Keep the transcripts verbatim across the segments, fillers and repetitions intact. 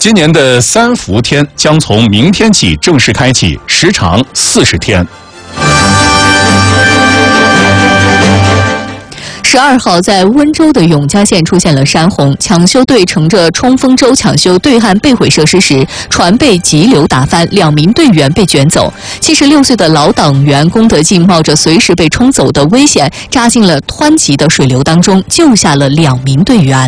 今年的三伏天将从明天起正式开启，时长四十天。 十二号，在温州的永嘉县出现了山洪，抢修队乘着冲锋舟抢修对岸被毁设施时，船被急流打翻，两名队员被卷走。七十六岁的老党员龚德进冒着随时被冲走的危险，扎进了湍急的水流当中，救下了两名队员。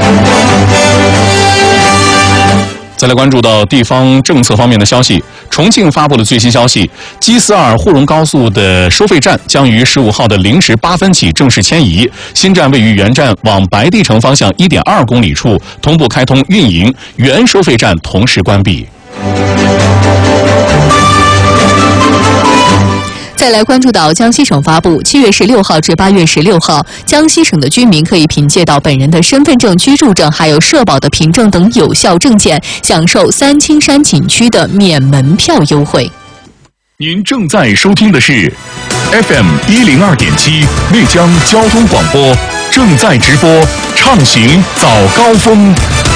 再来关注到地方政策方面的消息，重庆发布了最新消息，基斯尔沪蓉高速的收费站将于十五号的零时八分起正式迁移，新站位于原站往白帝城方向一点二公里处，同步开通运营，原收费站同时关闭。 再来关注到江西省发布，七月十六号至八月十六号，江西省的居民可以凭借到本人的身份证、居住证，还有社保的凭证等有效证件，享受三清山景区的免门票优惠。 您正在收听的是 F M 一零二点七内江交通广播，正在直播，畅行早高峰。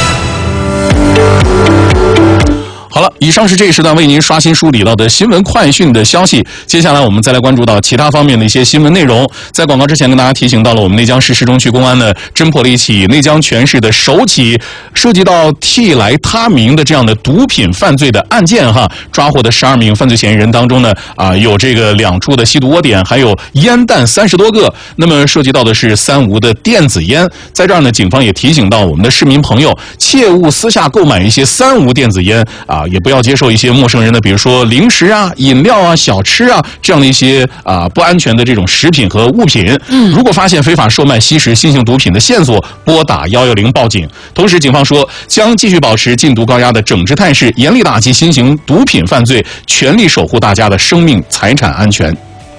好了，以上是这一时段为您刷新梳理到的新闻快讯的消息。接下来我们再来关注到其他方面的一些新闻内容。在广告之前跟大家提醒到了，我们内江市市中区公安呢侦破了一起内江全市的首起涉及到替来他名的这样的毒品犯罪的案件哈，抓获的十二名犯罪嫌疑人当中呢啊有这个两处的吸毒窝点，还有烟弹三十多个。那么涉及到的是三无的电子烟，在这儿呢，警方也提醒到我们的市民朋友，切勿私下购买一些三无电子烟啊。也不要接受一些陌生人的，比如说零食啊、饮料啊、小吃啊这样的一些啊不安全的这种食品和物品。嗯，如果发现非法售卖、吸食新型毒品的线索，拨打幺幺零报警。同时，警方说将继续保持禁毒高压的整治态势，严厉打击新型毒品犯罪，全力守护大家的生命财产安全。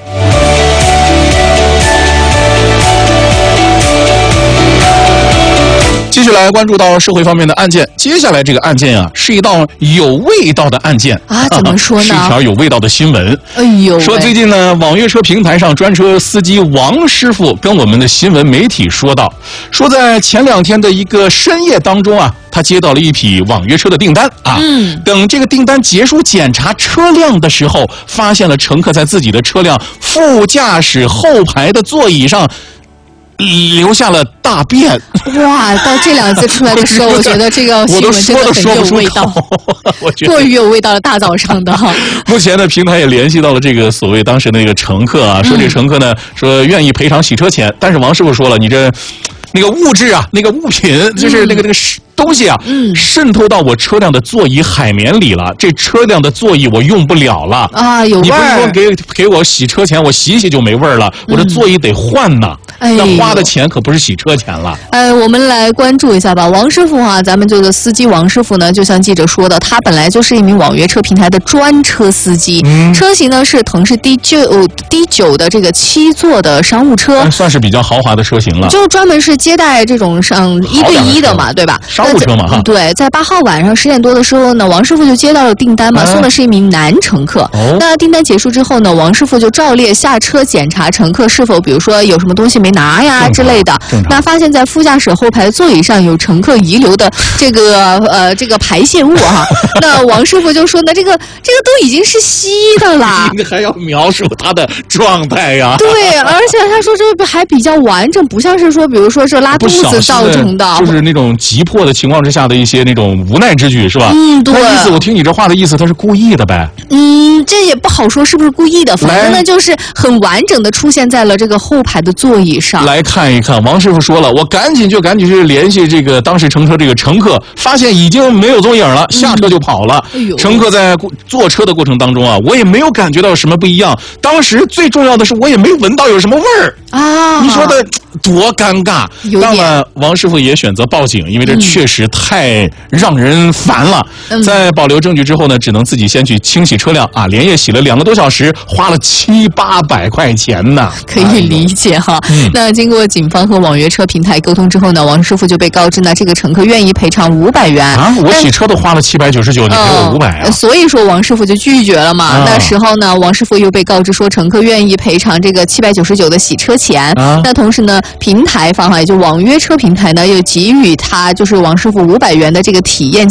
继续来关注到社会方面的案件，接下来这个案件啊，是一道有味道的案件啊，怎么说呢？ 是一条有味道的新闻。 哎呦， 说最近呢，网约车平台上专车司机王师傅跟我们的新闻媒体说到，说在前两天的一个深夜当中啊，他接到了一批网约车的订单啊，嗯，等这个订单结束检查车辆的时候，发现了乘客在自己的车辆副驾驶后排的座椅上留下了大便。 哇，到这两字出来的时候，我觉得这个新闻真的很有味道，过于有味道了，大早上的哈。 目前呢，平台也联系到了这个所谓当时那个乘客啊，说这乘客呢、嗯、说愿意赔偿洗车钱，但是王师傅说了，你这那个物质啊，那个物品就是那个那个东西啊，嗯，渗透到我车辆的座椅海绵里了，这车辆的座椅我用不了了啊，有味儿。 你不是说给给我洗车钱，我洗洗就没味儿了，我这座椅得换呐。嗯、那花的钱可不是洗车钱了。 哎，我们来关注一下吧。王师傅啊，咱们这个司机王师傅呢，就像记者说的，他本来就是一名网约车平台的专车司机，嗯、车型呢是腾势 D 九 D 九的这个七座的商务车， 算是比较豪华的车型了， 就专门是接待这种上一对一的嘛，对吧？ 商务车嘛哈。 对，在八号晚上十点多的时候呢，王师傅就接到了订单嘛，送的是一名男乘客。哦、那订单结束之后呢，王师傅就照例下车检查乘客是否，比如说有什么东西没拿呀之类的。那发现在副驾驶后排座椅上有乘客遗留的这个呃这个排泄物哈。那王师傅就说呢，这个这个都已经是稀的了， 你还要描述它的状态呀？ 对，而且他说这还比较完整，不像是说比如说是拉肚子造成的， 就是那种急迫的情况之下的一些那种无奈之举，是吧？ 嗯，对。 那意思我听你这话的意思，他是故意的呗？ 嗯，这也不好说是不是故意的，反正呢就是很完整的出现在了这个后排的座椅上。 来看一看，王师傅说了，我赶紧就赶紧去联系这个当时乘车这个乘客，发现已经没有踪影了，下车就跑了。嗯哎、乘客在坐车的过程当中啊，我也没有感觉到有什么不一样。当时最重要的是，我也没闻到有什么味儿啊！你说的多尴尬。那么王师傅也选择报警，因为这确实太让人烦了。嗯、在保留证据之后呢，只能自己先去清洗车辆啊，连夜洗了两个多小时，花了七八百块钱呢。 可以理解哈。嗯、那经过警方和网约车平台沟通之后呢，王师傅就被告知呢，这个乘客愿意赔偿五百元啊。我洗车都花了七百九十九，你赔我五百啊？ 所以说王师傅就拒绝了嘛。啊、那时候呢，王师傅又被告知说，乘客愿意赔偿这个七百九十九的洗车钱。啊、那同时呢，平台方哈，也就网约车平台呢，又给予他就是王师傅五百元的这个体验